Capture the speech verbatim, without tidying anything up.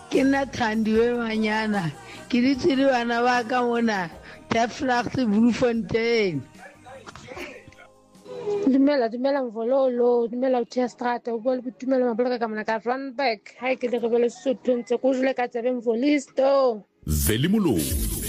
ke nna Thandiwe Manyana ke ditsile bana ba ka mona Taflax Bloemfontein. Dumela dumela Mvololo dumela Uthestrata o bua le Botumelo Maboloka ka mona ka Randburg ha ke le re bele Sesotho ntse go jule ka tsebe Mvolisto Veli Moloi